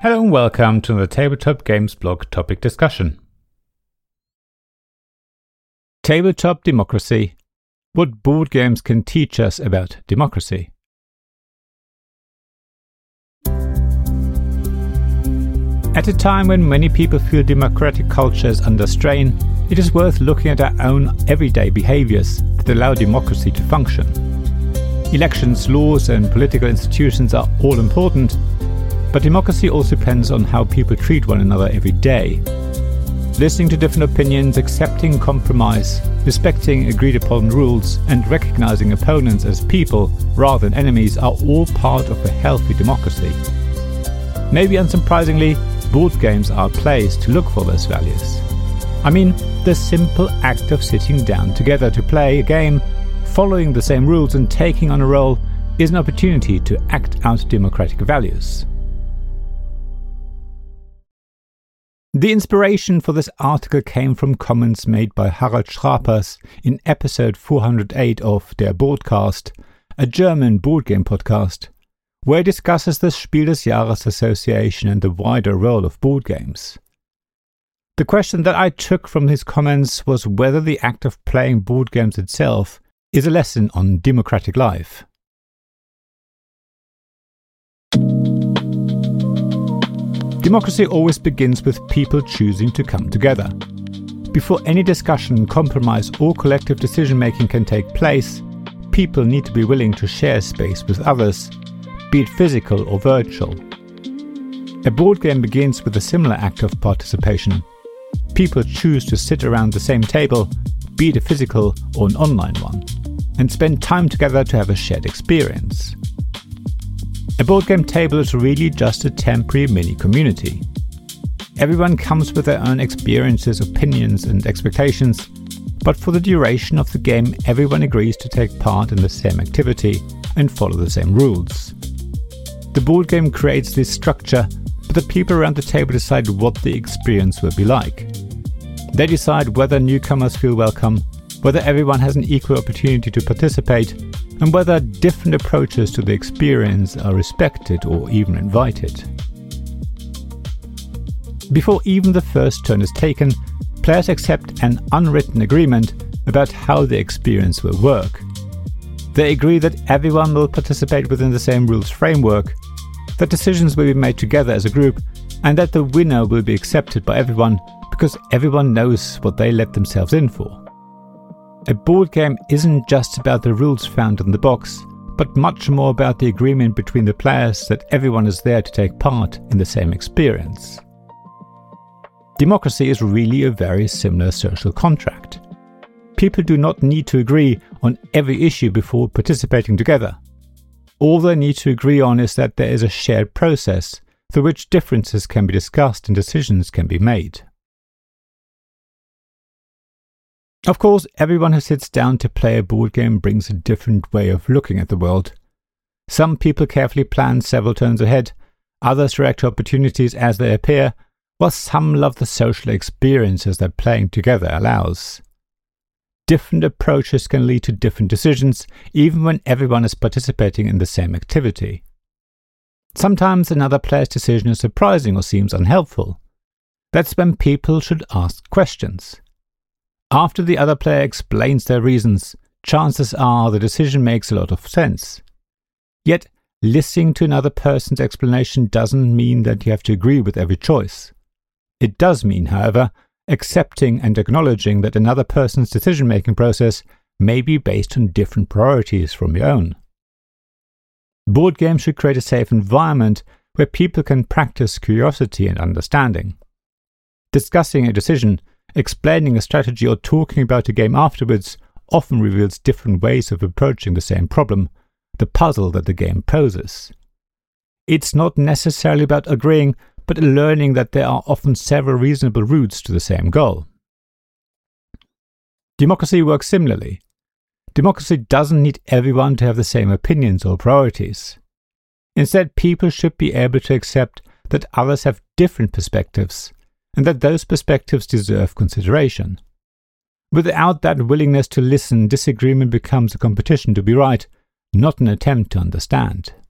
Hello and welcome to the Tabletop Games blog topic discussion. Tabletop democracy. What board games can teach us about democracy. At a time when many people feel democratic culture is under strain, it is worth looking at our own everyday behaviors that allow democracy to function. Elections, laws, and political institutions are all important, but democracy also depends on how people treat one another every day. Listening to different opinions, accepting compromise, respecting agreed upon rules, and recognizing opponents as people rather than enemies are all part of a healthy democracy. Maybe unsurprisingly, board games are a place to look for those values. I mean, the simple act of sitting down together to play a game, following the same rules and taking on a role is an opportunity to act out democratic values. The inspiration for this article came from comments made by Harald Schrapers in episode 408 of Der Boardcast, a German board game podcast, where he discusses the Spiel des Jahres Association and the wider role of board games. The question that I took from his comments was whether the act of playing board games itself is a lesson on democratic life. Democracy always begins with people choosing to come together. Before any discussion, compromise, or collective decision-making can take place, people need to be willing to share space with others, be it physical or virtual. A board game begins with a similar act of participation. People choose to sit around the same table, be it a physical or an online one, and spend time together to have a shared experience. A board game table is really just a temporary mini-community. Everyone comes with their own experiences, opinions and expectations, but for the duration of the game everyone agrees to take part in the same activity and follow the same rules. The board game creates this structure, but the people around the table decide what the experience will be like. They decide whether newcomers feel welcome, whether everyone has an equal opportunity to participate, and whether different approaches to the experience are respected or even invited. Before even the first turn is taken, players accept an unwritten agreement about how the experience will work. They agree that everyone will participate within the same rules framework, that decisions will be made together as a group, and that the winner will be accepted by everyone because everyone knows what they let themselves in for. A board game isn't just about the rules found in the box, but much more about the agreement between the players that everyone is there to take part in the same experience. Democracy is really a very similar social contract. People do not need to agree on every issue before participating together. All they need to agree on is that there is a shared process through which differences can be discussed and decisions can be made. Of course, everyone who sits down to play a board game brings a different way of looking at the world. Some people carefully plan several turns ahead, others react to opportunities as they appear, while some love the social experiences that playing together allows. Different approaches can lead to different decisions, even when everyone is participating in the same activity. Sometimes another player's decision is surprising or seems unhelpful. That's when people should ask questions. After the other player explains their reasons, chances are the decision makes a lot of sense. Yet, listening to another person's explanation doesn't mean that you have to agree with every choice. It does mean, however, accepting and acknowledging that another person's decision-making process may be based on different priorities from your own. Board games should create a safe environment where people can practice curiosity and understanding. Discussing a decision, explaining a strategy or talking about a game afterwards often reveals different ways of approaching the same problem, the puzzle that the game poses. It's not necessarily about agreeing, but learning that there are often several reasonable routes to the same goal. Democracy works similarly. Democracy doesn't need everyone to have the same opinions or priorities. Instead, people should be able to accept that others have different perspectives, and that those perspectives deserve consideration. Without that willingness to listen, disagreement becomes a competition to be right, not an attempt to understand.